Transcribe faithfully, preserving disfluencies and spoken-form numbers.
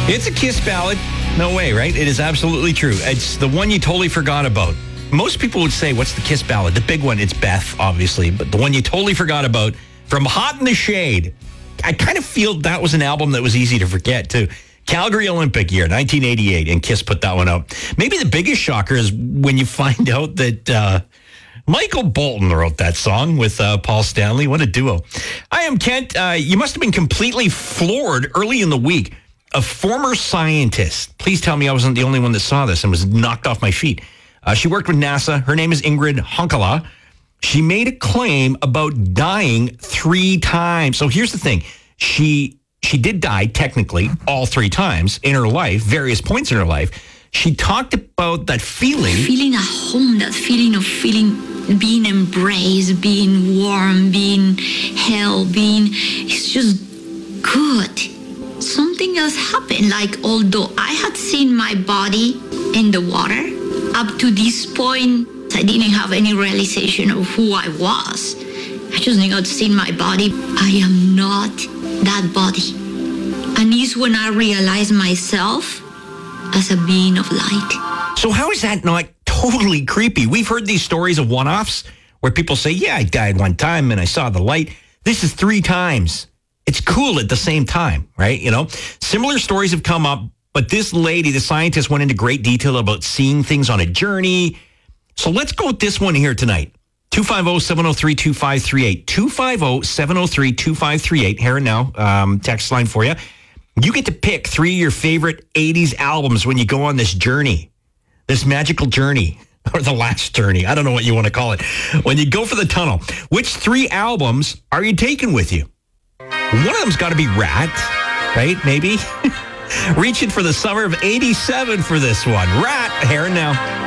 It's a Kiss ballad. No way, right? It is absolutely true. It's the one you totally forgot about. Most people would say, what's the Kiss ballad? The big one, it's Beth, obviously. But the one you totally forgot about, From Hot in the Shade. I kind of feel that was an album that was easy to forget, too. Calgary Olympic year, nineteen eighty-eight, and Kiss put that one out. Maybe the biggest shocker is when you find out that uh, Michael Bolton wrote that song with uh, Paul Stanley. What a duo. I am Kent. Uh, you must have been completely floored early in the week. A former scientist, please tell me I wasn't the only one that saw this and was knocked off my feet. Uh, she worked with NASA. Her name is Ingrid Honkala. She made a claim about dying three times. So here's the thing. She she did die, technically, all three times in her life, various points in her life. She talked about that feeling. Feeling at home, that feeling of feeling, being embraced, being warm, being held, being, it's just good. Something else happened, like although I had seen my body in the water, up to this point, I didn't have any realization of who I was. I just got to see my body. I am not that body. And it's when I realized myself as a being of light. So how is that not totally creepy? We've heard these stories of one-offs where people say, yeah, I died one time and I saw the light. This is three times. It's cool at the same time, right? You know, similar stories have come up, but this lady, the scientist, went into great detail about seeing things on a journey. So let's go with this one here tonight. two five zero, seven zero three, two five three eight. two five zero, seven zero three, two five three eight. Here and now, um, text line for you. You get to pick three of your favorite eighties albums when you go on this journey, this magical journey, or the last journey. I don't know what you want to call it. When you go for the tunnel, which three albums are you taking with you? One of them's got to be Rat, right? Maybe. Reaching for the summer of eighty-seven for this one. Rat, here and now.